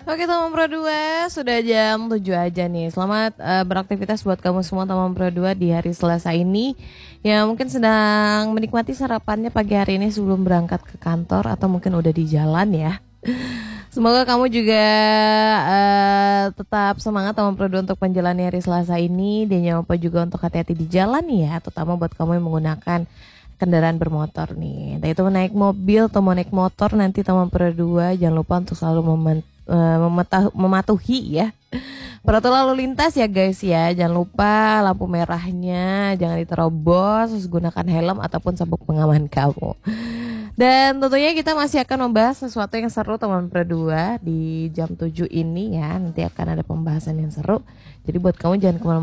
Oke teman Pro 2, sudah jam 7 aja nih. Selamat beraktivitas buat kamu semua teman Pro 2 di hari Selasa ini. Ya mungkin sedang menikmati sarapannya pagi hari ini sebelum berangkat ke kantor atau mungkin udah di jalan ya. Semoga kamu juga tetap semangat teman Pro 2 untuk menjalani hari Selasa ini. Dan jangan lupa juga untuk hati-hati di jalan ya, terutama buat kamu yang menggunakan kendaraan bermotor nih. Entah itu naik mobil atau mau naik motor, nanti teman Pro 2 jangan lupa untuk selalu mematuhi ya peraturan lalu lintas ya guys ya. Jangan lupa lampu merahnya jangan diterobos, terus gunakan helm ataupun sabuk pengaman kamu. Dan tentunya kita masih akan membahas sesuatu yang seru teman Pro 2 di jam 7 ini ya. Nanti akan ada pembahasan yang seru. Jadi buat kamu jangan kemana-mana.